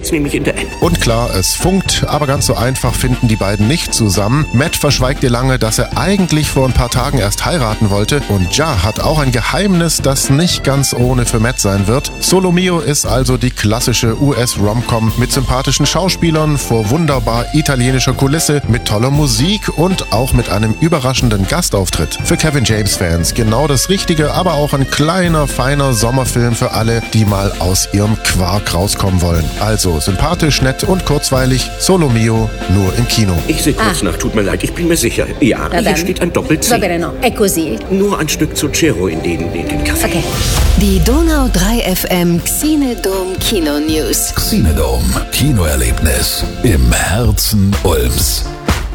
gibt's nämlich in der App. Und klar, es funkt, aber ganz so einfach finden die beiden nicht zusammen. Matt verschweigt ihr lange, dass er eigentlich vor ein paar Tagen erst heiraten wollte. Und Ja hat auch ein Geheimnis, das nicht ganz ohne für Matt sein wird. Solo Mio ist also die klassische US-Rom-Com mit sympathischen Schauspielern, vor wunderbar italienischer Kulisse, mit toller Musik und auch mit einem überraschenden Gastauftritt. Für Kevin James-Fans genau das Richtige, aber auch ein kleiner, feiner Sommerfilm für alle, die mal aus ihrem Quark rauskommen wollen. Also sympathisch, nett und kurzweilig, Solo Mio, nur im Kino. Ich sehe kurz nach, tut mir leid, ich bin mir sicher. Ja, hier steht ein Doppel-C. Va bene, no, è così. Nur ein Stück Zucchero in den Kaffee. Okay. Die Donau 3 FM Xenodome Kino News. Xenodome Kinoerlebnis im Herzen Ulms.